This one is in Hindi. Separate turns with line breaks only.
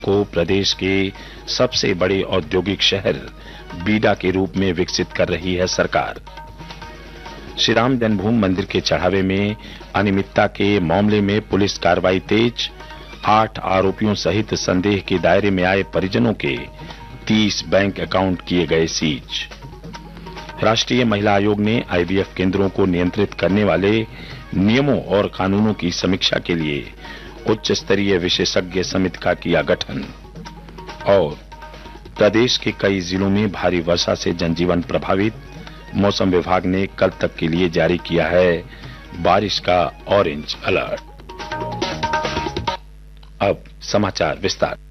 को प्रदेश के सबसे बड़े औद्योगिक शहर बीडा के रूप में विकसित कर रही है सरकार। श्री राम जन्मभूमि मंदिर के चढ़ावे में अनियमितता के मामले में पुलिस कार्रवाई तेज। 8 आरोपियों सहित संदेह के दायरे में आए परिजनों के 30 बैंक अकाउंट किए गए सीज। राष्ट्रीय महिला आयोग ने आईवीएफ केंद्रों को नियंत्रित करने वाले नियमों और कानूनों की समीक्षा के लिए उच्च स्तरीय विशेषज्ञ समिति का किया गठन। और प्रदेश के कई जिलों में भारी वर्षा से जनजीवन प्रभावित। मौसम विभाग ने कल तक के लिए जारी किया है बारिश का ऑरेंज अलर्ट। अब समाचार विस्तार।